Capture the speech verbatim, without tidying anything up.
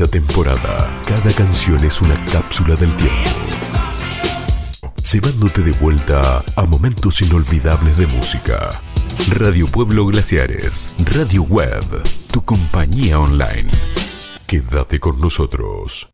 esta temporada, cada canción es una cápsula del tiempo, llevándote de vuelta a momentos inolvidables de música. Radio Pueblo Glaciares, Radio Web, tu compañía online. Quédate con nosotros.